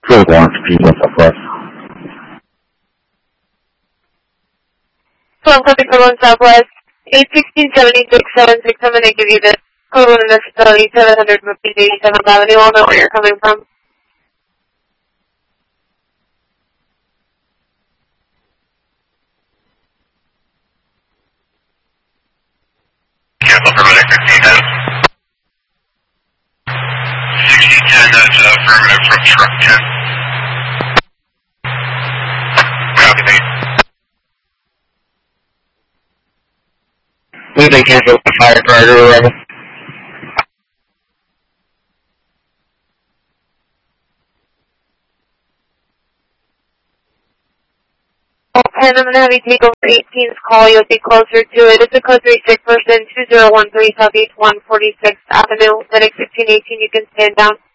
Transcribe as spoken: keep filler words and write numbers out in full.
Good one, people, Southwest. twelve copy for one Southwest, eight sixteen seventy-six seven six. I'm going to give you the code one necessarily seven hundred fifteen eighty-seventh Avenue. I'll know where you're coming from. Cancel for sixteen ten. sixteen ten, that's uh, affirmative from truck ten. Copy, thank you. Please cancel the fire driver or whatever. And I'm going to have you take over eighteen's call. You'll be closer to it. It's a code three six person, two zero one three Southeast one forty-sixth Avenue. Then at sixteen eighteen, you can stand down.